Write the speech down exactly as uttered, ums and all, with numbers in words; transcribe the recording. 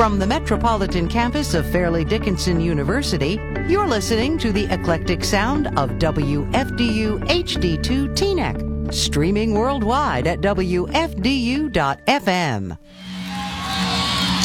From the metropolitan campus of Fairleigh Dickinson University, you're listening to the eclectic sound of W F D U H D two Teaneck, streaming worldwide at W F D U dot F M.